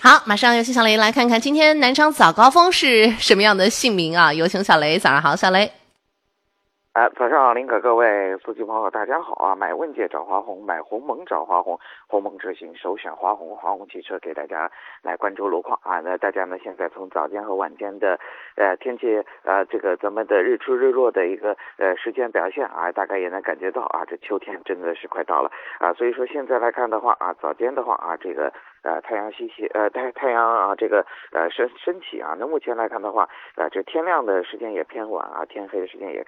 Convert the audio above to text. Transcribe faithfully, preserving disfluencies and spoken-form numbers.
好，马上有请小雷来看看今天南昌早高峰是什么样的姓名啊？有请小雷，早上好，小雷。 啊，早上好，林可各位司机朋友，大家好啊！买问界找华虹，买鸿蒙找华虹，鸿蒙之行首选华虹，华虹汽车给大家来关注路况啊。那大家呢，现在从早间和晚间的呃天气呃这个咱们的日出日落的一个呃时间表现啊，大概也能感觉到啊，这秋天真的是快到了啊。所以说现在来看的话啊，早间的话啊，这个呃太阳西起呃太太阳啊这个呃升升起啊。那目前来看的话，啊这天亮的时间也偏晚啊，天黑的时间也